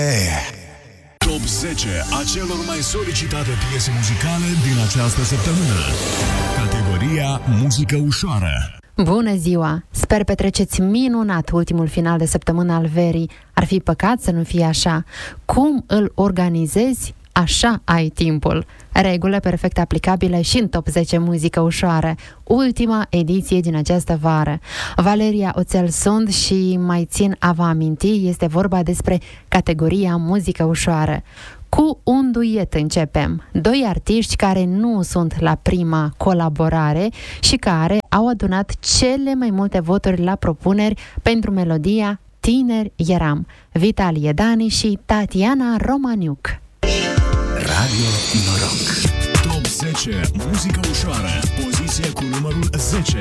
Top 10 a celor mai solicitate piese muzicale din această săptămână. Categoria Muzică ușoară. Bună ziua! Sper petreceți minunat ultimul final de săptămână al verii. Ar fi păcat să nu fie așa. Cum îl organizezi, așa ai timpul. Regulă perfect aplicabile și în Top 10 Muzică ușoară, ultima ediție din această vară. Valeria Oțel sunt și mai țin a vă aminti, este vorba despre categoria Muzică ușoară. Cu un duet începem. Doi artiști care nu sunt la prima colaborare și care au adunat cele mai multe voturi la propuneri pentru melodia Tineri eram. Vitalie Dani și Tatiana Romaniuc. Radio Noroc. Top 10 Muzică ușoară. Poziție cu numărul 10.